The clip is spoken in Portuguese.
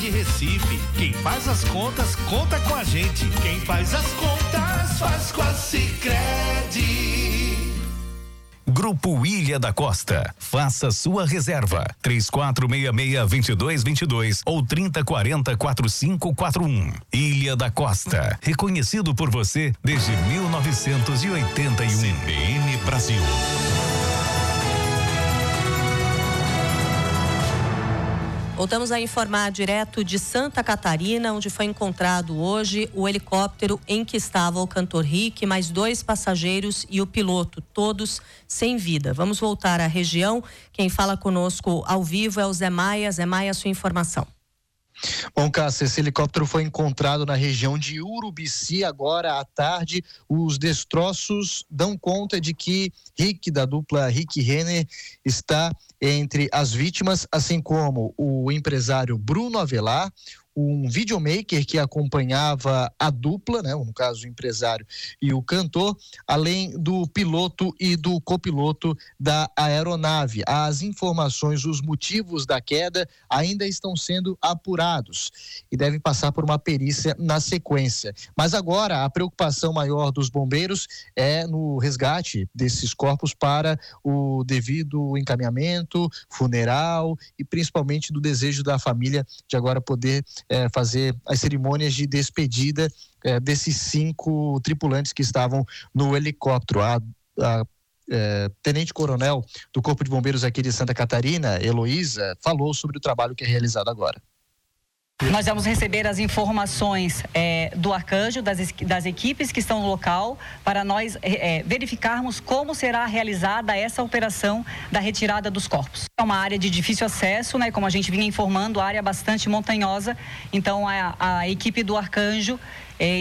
de Recife. Quem faz as contas, conta com a gente. Quem faz as contas, faz com a Sicredi. Grupo Ilha da Costa. Faça sua reserva. 3466-2222 ou 3040-4541. Ilha da Costa. Reconhecido por você desde 1981. CBN Brasil. Voltamos a informar direto de Santa Catarina, onde foi encontrado hoje o helicóptero em que estava o cantor Rick, mais 2 passageiros e o piloto, todos sem vida. Vamos voltar à região. Quem fala conosco ao vivo é o Zé Maia. Zé Maia, sua informação. Bom, Cássia, esse helicóptero foi encontrado na região de Urubici agora à tarde. Os destroços dão conta de que Rick, da dupla Rick Renner, está entre as vítimas, assim como o empresário Bruno Avelar, um videomaker que acompanhava a dupla, né, no caso o empresário e o cantor, além do piloto e do copiloto da aeronave. As informações, os motivos da queda ainda estão sendo apurados e devem passar por uma perícia na sequência. Mas agora a preocupação maior dos bombeiros é no resgate desses corpos para o devido encaminhamento, funeral e principalmente do desejo da família de agora poder fazer as cerimônias de despedida desses 5 tripulantes que estavam no helicóptero. A tenente-coronel do Corpo de Bombeiros aqui de Santa Catarina, Heloísa, falou sobre o trabalho que é realizado agora. Nós vamos receber as informações do Arcanjo, das equipes que estão no local, para nós verificarmos como será realizada essa operação da retirada dos corpos. É uma área de difícil acesso, né? Como a gente vinha informando, área bastante montanhosa, então a equipe do Arcanjo